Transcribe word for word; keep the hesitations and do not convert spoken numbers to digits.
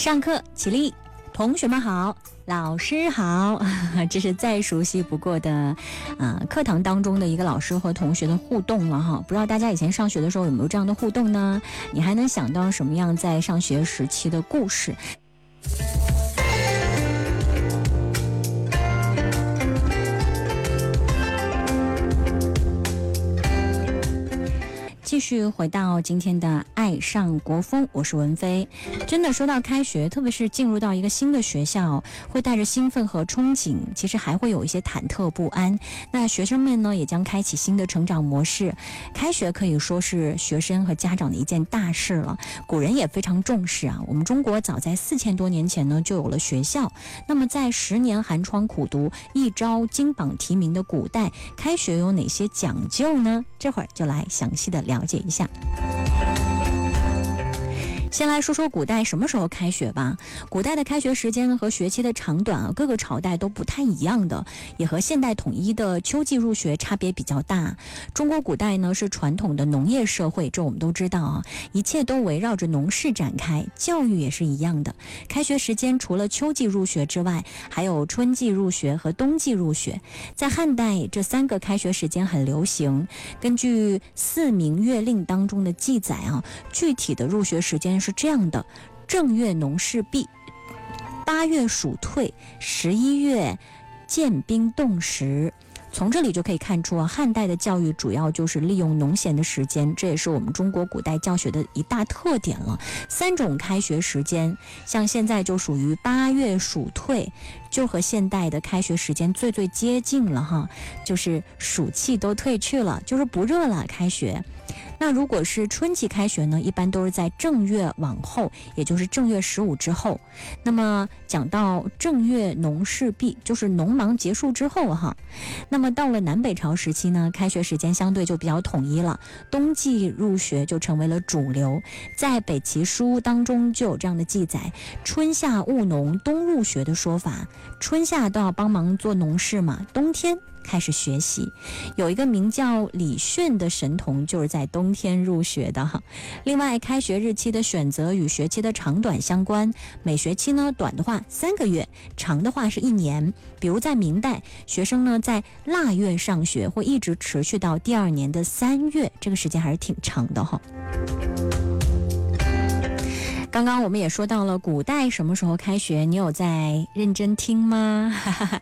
上课起立，同学们好，老师好，这是再熟悉不过的呃，课堂当中的一个老师和同学的互动了哈。不知道大家以前上学的时候有没有这样的互动呢？你还能想到什么样在上学时期的故事？继续回到今天的爱上国风，我是文飞。真的说到开学，特别是进入到一个新的学校，会带着兴奋和憧憬，其实还会有一些忐忑不安。那学生们呢，也将开启新的成长模式。开学可以说是学生和家长的一件大事了。古人也非常重视啊，我们中国早在四千多年前呢就有了学校。那么在十年寒窗苦读、一朝金榜题名的古代，开学有哪些讲究呢？这会儿就来详细的了解一下。先来说说古代什么时候开学吧。古代的开学时间和学期的长短啊，各个朝代都不太一样的，也和现代统一的秋季入学差别比较大。中国古代呢是传统的农业社会，这我们都知道啊，一切都围绕着农事展开，教育也是一样的。开学时间除了秋季入学之外，还有春季入学和冬季入学。在汉代，这三个开学时间很流行。根据《四民月令》当中的记载啊，具体的入学时间是这样的：正月农事毕，八月暑退，十一月建兵动时。从这里就可以看出啊，汉代的教育主要就是利用农闲的时间，这也是我们中国古代教学的一大特点了。三种开学时间，像现在就属于八月暑退，就和现代的开学时间最最接近了哈，就是暑气都退去了，就是不热了，开学。那如果是春季开学呢，一般都是在正月往后，也就是正月十五之后。那么讲到正月农事毕，就是农忙结束之后哈。那么到了南北朝时期呢，开学时间相对就比较统一了，冬季入学就成为了主流。在北齐书当中就有这样的记载：春夏务农，冬入学的说法。春夏都要帮忙做农事嘛，冬天开始学习。有一个名叫李训的神童就是在冬天入学的哈。另外，开学日期的选择与学期的长短相关，每学期呢短的话三个月，长的话是一年。比如在明代，学生呢在腊月上学，会一直持续到第二年的三月，这个时间还是挺长的哈。刚刚我们也说到了古代什么时候开学，你有在认真听吗？